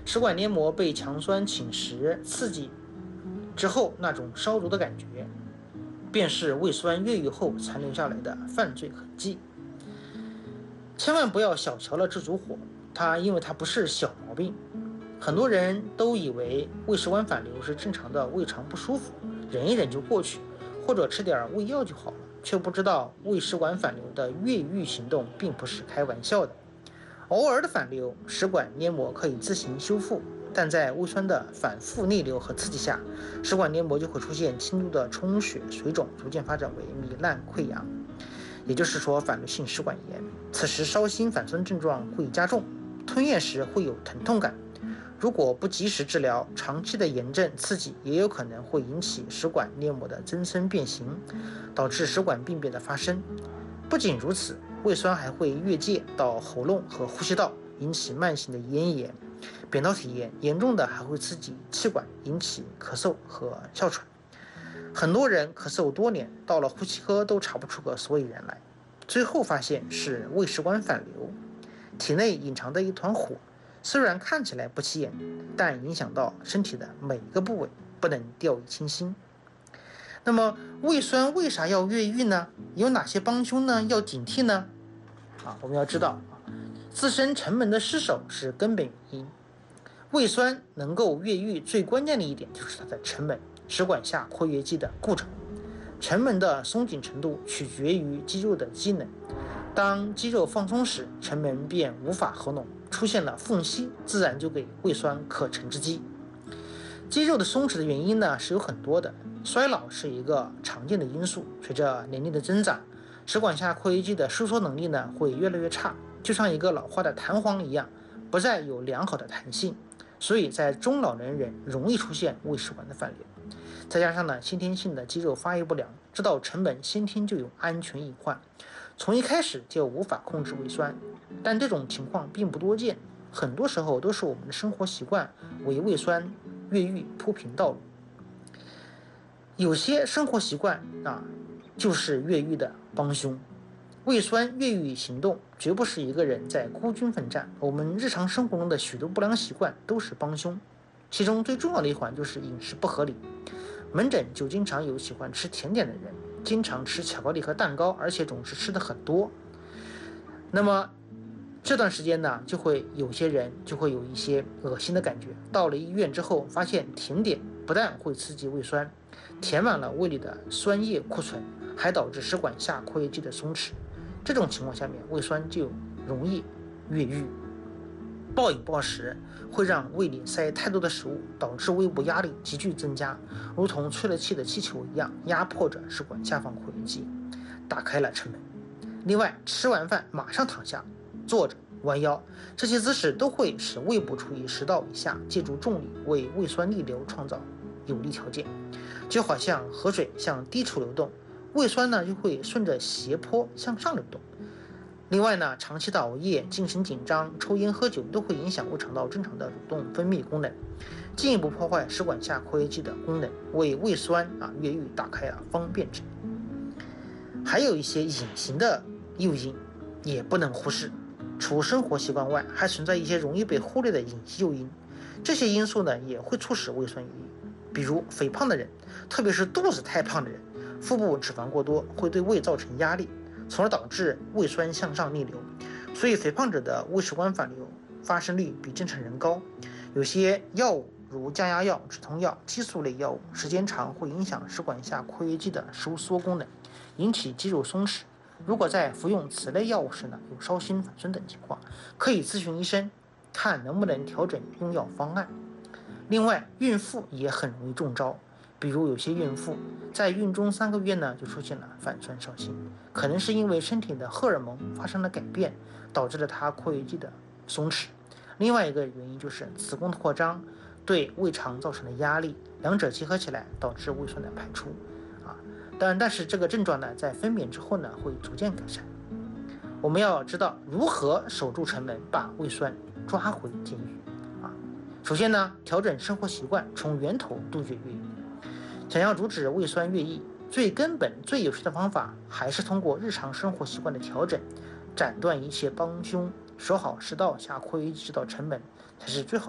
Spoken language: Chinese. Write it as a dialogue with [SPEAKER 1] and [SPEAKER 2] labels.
[SPEAKER 1] 食管黏膜被强酸侵蚀刺激之后那种烧灼的感觉，便是胃酸越狱后残留下来的犯罪痕迹。千万不要小瞧了这组火，因为它不是小毛病。很多人都以为胃食管反流是正常的胃肠不舒服，忍一忍就过去，或者吃点胃药就好了，却不知道胃食管反流的越狱行动并不是开玩笑的。偶尔的反流，食管黏膜可以自行修复，但在胃酸的反复逆流和刺激下，食管黏膜就会出现轻度的充血、水肿，逐渐发展为糜烂溃疡，也就是说反流性食管炎。此时烧心反酸症状会加重，吞咽时会有疼痛感。如果不及时治疗，长期的炎症刺激也有可能会引起食管黏膜的增生变形，导致食管病变的发生。不仅如此，胃酸还会越界到喉咙和呼吸道，引起慢性的咽炎、扁桃体炎，严重的还会刺激气管，引起咳嗽和哮喘。很多人咳嗽多年，到了呼吸科都查不出个所以然来，最后发现是胃食管反流，体内隐藏的一团火，虽然看起来不起眼，但影响到身体的每一个部位，不能掉以轻心。那么胃酸为啥要越狱呢？有哪些帮凶呢？要警惕呢？我们要知道，自身成门的失守是根本原因。胃酸能够越狱最关键的一点就是它的成门，食管下括约肌的固着。成门的松紧程度取决于肌肉的机能，当肌肉放松时，成门便无法合拢，出现了缝隙，自然就给胃酸可乘之机。肌肉的松弛的原因呢是有很多的，衰老是一个常见的因素。随着年龄的增长，食管下括约肌的收缩能力呢会越来越差，就像一个老化的弹簧一样，不再有良好的弹性，所以在中老年人容易出现胃食管的反流。再加上呢，先天性的肌肉发育不良，知道成本先天就有安全隐患，从一开始就无法控制胃酸。但这种情况并不多见，很多时候都是我们的生活习惯为胃酸越狱铺平道路。有些生活习惯就是越狱的帮凶。胃酸越狱行动绝不是一个人在孤军奋战，我们日常生活中的许多不良习惯都是帮凶。其中最重要的一环就是饮食不合理。门诊就经常有喜欢吃甜点的人，经常吃巧克力和蛋糕，而且总是吃的很多。那么这段时间呢，有些人就会有一些恶心的感觉，到了医院之后发现甜点不但会刺激胃酸，填满了胃里的酸液库存，还导致食管下括约肌的松弛。这种情况下面，胃酸就容易越狱。暴饮暴食会让胃里塞太多的食物，导致胃部压力急剧增加，如同吹了气的气球一样，压迫着食管下方括约肌，打开了成门。另外，吃完饭马上躺下、坐着、弯腰，这些姿势都会使胃部处于食道以下，借助重力为胃酸逆流创造有利条件，就好像河水向低处流动，胃酸呢就会顺着斜坡向上流动。另外呢，长期的熬夜、精神紧张、抽烟喝酒都会影响胃肠道正常的蠕动分泌功能，进一步破坏食管下括约肌的功能，为胃酸越狱打开了方便之门。还有一些隐形的诱因也不能忽视，除生活习惯外，还存在一些容易被忽略的隐形诱因。这些因素呢也会促使胃酸越狱，比如肥胖的人，特别是肚子太胖的人，腹部脂肪过多会对胃造成压力，从而导致胃酸向上逆流，所以肥胖者的胃食管反流发生率比正常人高。有些药物如降压药、止痛药、激素类药物，时间长会影响食管下括约肌的收缩功能，引起肌肉松弛。如果在服用此类药物时呢，有烧心、反酸等情况，可以咨询医生，看能不能调整用药方案。另外，孕妇也很容易中招，比如有些孕妇在孕中3个月呢就出现了反酸烧心，可能是因为身体的荷尔蒙发生了改变，导致了她括约肌的松弛。另外一个原因就是子宫的扩张对胃肠造成的压力，两者结合起来导致胃酸的排出但是这个症状呢在分娩之后呢会逐渐改善。我们要知道如何守住城门，把胃酸抓回监狱首先呢，调整生活习惯，从源头杜绝越狱。想要阻止胃酸越狱，最根本最有效的方法还是通过日常生活习惯的调整，斩断一切帮凶，守好食道下括约肌到城门才是最好